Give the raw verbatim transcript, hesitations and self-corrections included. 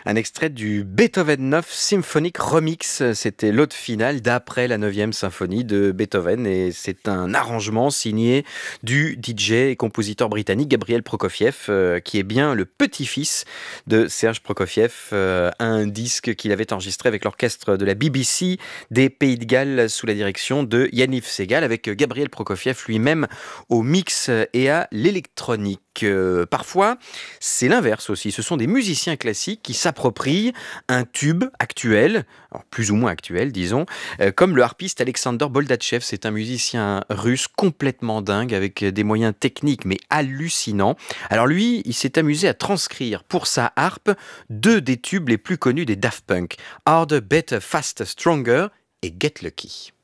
Un extrait du Beethoven neuf Symphonic Remix, c'était l'ode finale d'après la neuvième symphonie de Beethoven et c'est un arrangement signé du D J et compositeur britannique Gabriel Prokofiev, euh, qui est bien le petit-fils de Serge Prokofiev, euh, un disque qu'il avait enregistré avec l'orchestre de la B B C des Pays de Galles sous la direction de Yaniv Segal, avec Gabriel Prokofiev lui-même au mix et à l'électronique. Euh, parfois, c'est l'inverse aussi. Ce sont des musiciens classiques qui s'approprient un tube actuel, alors plus ou moins actuel, disons, euh, comme le harpiste Alexander Boldachev. C'est un musicien russe complètement dingue, avec des moyens techniques mais hallucinants. Alors lui, il s'est amusé à transcrire pour sa harpe deux des tubes les plus connus des Daft Punk, Harder, Better, Faster, Stronger et Get Lucky.